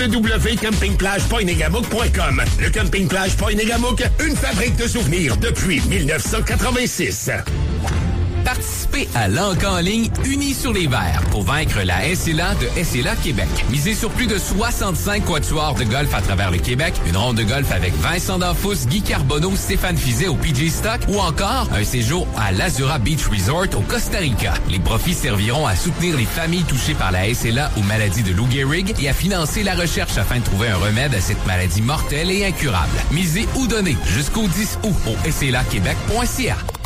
www.campingplage.negamook.com. Le Camping-Plage Point-Négamook, une fabrique de souvenirs depuis 1986. Participez à l'Encan en ligne Unis sur les verts pour vaincre la SLA de SLA Québec. Misez sur plus de 65 quatuors de golf à travers le Québec, une ronde de golf avec Vincent D'Anfous, Guy Carbonneau, Stéphane Fizet au PG Stock ou encore un séjour à l'Azura Beach Resort au Costa Rica. Les profits serviront à soutenir les familles touchées par la SLA aux maladies de Lou Gehrig et à financer la recherche afin de trouver un remède à cette maladie mortelle et incurable. Misez ou donnez jusqu'au 10 août au slaquebec.ca.